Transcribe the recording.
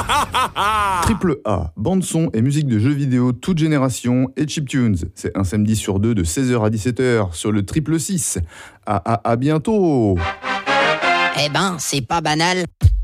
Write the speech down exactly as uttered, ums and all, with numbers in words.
Triple A, bande son et musique de jeux vidéo toute génération et chiptunes. C'est un samedi sur deux de seize heures à dix-sept heures sur le Triple six. À, à, à bientôt. Eh ben, c'est pas banal.